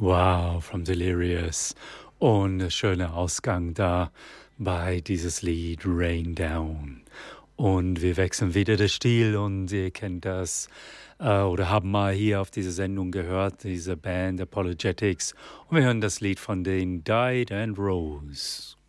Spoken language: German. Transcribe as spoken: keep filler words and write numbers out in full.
Wow, from Delirious. Und der schöne Ausgang da bei dieses Lied Rain Down. Und wir wechseln wieder den Stil und ihr kennt das äh, oder haben mal hier auf diese Sendung gehört, diese Band Apologetics. Und wir hören das Lied von denen Died and Rose.